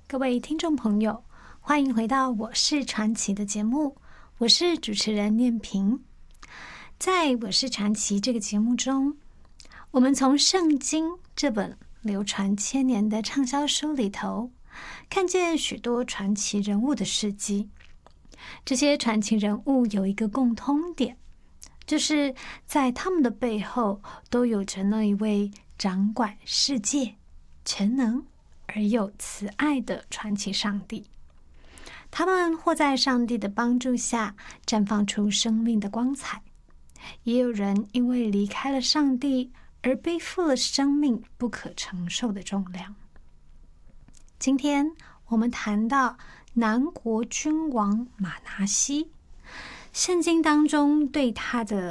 各位听众朋友，欢迎回到我是传奇的节目，我是主持人念萍。在我是传奇这个节目中，我们从圣经这本流传千年的畅销书里头，看见许多传奇人物的事迹。这些传奇人物有一个共通点，就是在他们的背后都有着那一位掌管世界、全能而又慈爱的传奇上帝。他们或在上帝的帮助下绽放出生命的光彩，也有人因为离开了上帝而背负了生命不可承受的重量。今天我们谈到南国君王马拿西，圣经当中对他的